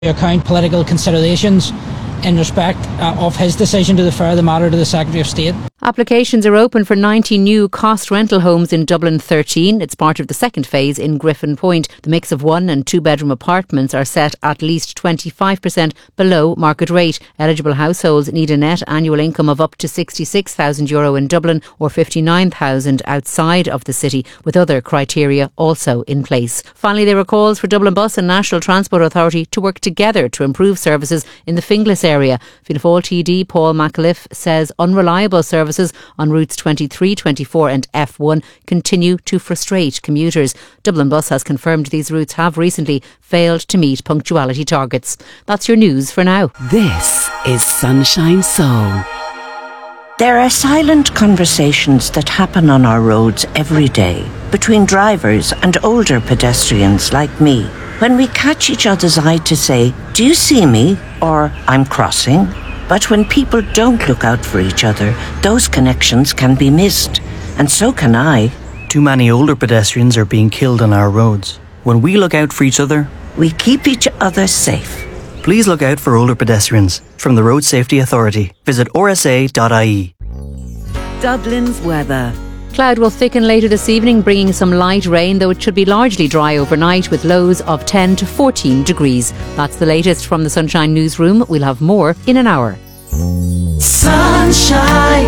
account political considerations in respect of his decision to defer the matter to the Secretary of State. Applications are open for 90 new cost rental homes in Dublin 13. It's part of the second phase in Griffin Point. The mix of 1 and 2 bedroom apartments are set at least 25% below market rate. Eligible households need a net annual income of up to €66,000 in Dublin or €59,000 outside of the city, with other criteria also in place. Finally, there are calls for Dublin Bus and National Transport Authority to work together to improve services in the Finglas area. Fianna Fáil TD Paul McAuliffe says unreliable services on routes 23, 24 and F1 continue to frustrate commuters. Dublin Bus has confirmed these routes have recently failed to meet punctuality targets. That's your news for now. This is Sunshine Soul. There are silent conversations that happen on our roads every day between drivers and older pedestrians like me. When we catch each other's eye to say, "Do you see me?" or "I'm crossing." But when people don't look out for each other, those connections can be missed. And so can I. Too many older pedestrians are being killed on our roads. When we look out for each other, we keep each other safe. Please look out for older pedestrians. From the Road Safety Authority. Visit rsa.ie. Dublin's weather. Cloud will thicken later this evening, bringing some light rain, though it should be largely dry overnight with lows of 10 to 14 degrees. That's the latest from the Sunshine Newsroom. We'll have more in an hour. Sunshine.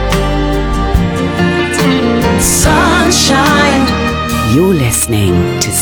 Sunshine. You're listening to